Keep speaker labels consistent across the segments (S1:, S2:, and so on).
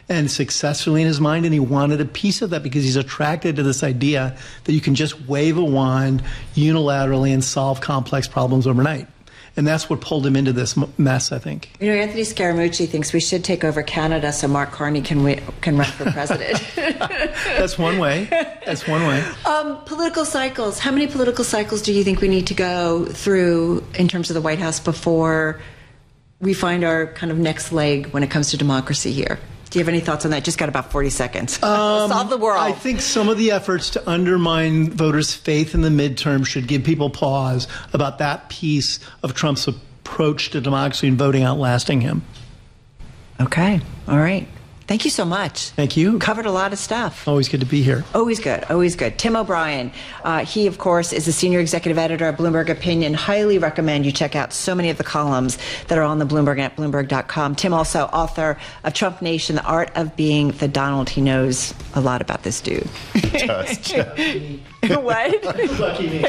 S1: and successfully in his mind, and he wanted a piece of that because he's attracted to this idea that you can just wave a wand unilaterally and solve complex problems overnight. And that's what pulled him into this mess, I think.
S2: You know, Anthony Scaramucci thinks we should take over Canada so Mark Carney can run for president.
S1: That's one way. That's one way.
S2: Political cycles. How many political cycles do you think we need to go through in terms of the White House before we find our kind of next leg when it comes to democracy here? Do you have any thoughts on that? Just got about 40 seconds. Solve the world.
S1: I think some of the efforts to undermine voters' faith in the midterm should give people pause about that piece of Trump's approach to democracy and voting outlasting him.
S2: Okay. All right. Thank you so much.
S1: Thank you.
S2: Covered a lot of stuff.
S1: Always good to be here.
S2: Always good. Always good. Tim O'Brien. He, of course, is the senior executive editor of Bloomberg Opinion. Highly recommend you check out so many of the columns that are on the Bloomberg and at Bloomberg.com. Tim, also author of Trump Nation, The Art of Being the Donald. He knows a lot about this dude.
S3: Just.
S2: What?
S1: Lucky me.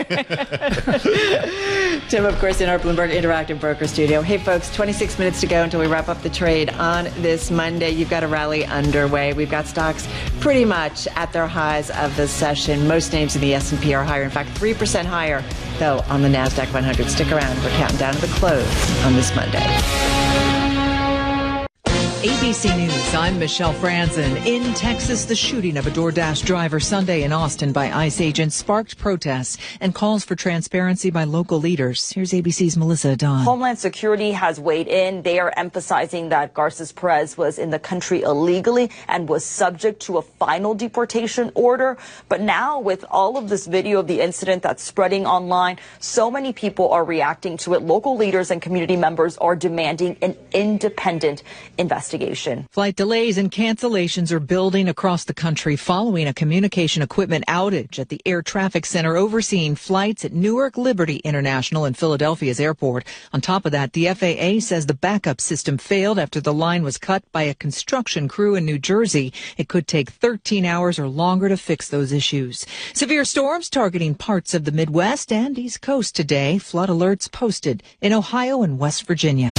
S2: Tim, of course, in our Bloomberg Interactive Broker Studio. Hey, folks, 26 minutes to go until we wrap up the trade on this Monday. You've got a rally underway. We've got stocks pretty much at their highs of the session. Most names in the S&P are higher. In fact, 3% higher, though, on the NASDAQ 100. Stick around. We're counting down to the close on this Monday.
S4: ABC News, I'm Michelle Franzen. In Texas, the shooting of a DoorDash driver Sunday in Austin by ICE agents sparked protests and calls for transparency by local leaders. Here's ABC's Melissa Don.
S5: Homeland Security has weighed in. They are emphasizing that Garces Perez was in the country illegally and was subject to a final deportation order. But now, with all of this video of the incident that's spreading online, so many people are reacting to it. Local leaders and community members are demanding an independent investigation.
S4: Flight delays and cancellations are building across the country following a communication equipment outage at the air traffic center overseeing flights at Newark Liberty International and Philadelphia's airport. On top of that, the FAA says the backup system failed after the line was cut by a construction crew in New Jersey. It could take 13 hours or longer to fix those issues. Severe storms targeting parts of the Midwest and East Coast today. Flood alerts posted in Ohio and West Virginia.